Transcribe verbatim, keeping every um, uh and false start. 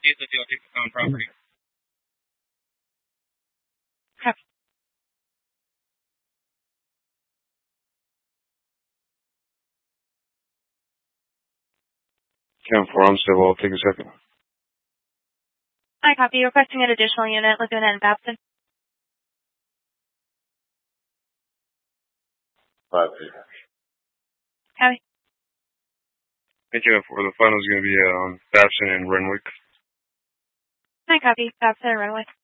He's the deal. He's on property. Copy. Cam four, I'm still will take a second. I copy. Requesting an additional unit, Laguna and Babson. Five. Copy. Thank you, for the final is going to be on um, Babson and Renwick. I copy. Babson and Renwick.